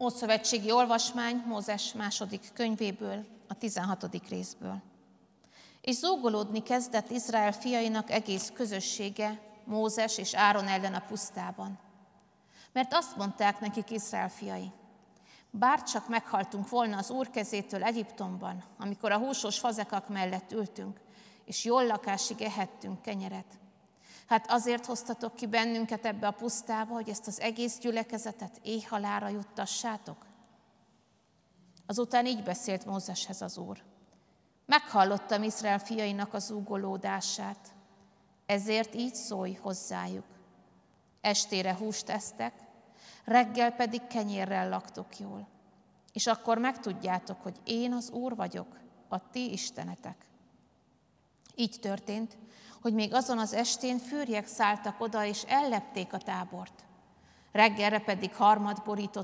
Ószövetségi olvasmány Mózes második könyvéből, a 16. részből. És zúgolódni kezdett Izrael fiainak egész közössége Mózes és Áron ellen a pusztában. Mert azt mondták nekik Izrael fiai: bárcsak meghaltunk volna az Úr kezétől Egyiptomban, amikor a húsos fazekak mellett ültünk, és jól lakásig ehettünk kenyeret. Hát azért hoztatok ki bennünket ebbe a pusztába, hogy ezt az egész gyülekezetet éhhalálra juttassátok? Azután így beszélt Mózeshez az Úr: meghallottam Izrael fiainak az zúgolódását, ezért így szólj hozzájuk: estére húst esztek, reggel pedig kenyérrel laktok jól. És akkor megtudjátok, hogy én az Úr vagyok, a ti istenetek. Így történt, hogy még azon az estén fűrjek szálltak oda, és ellepték a tábort. Reggelre pedig harmad borított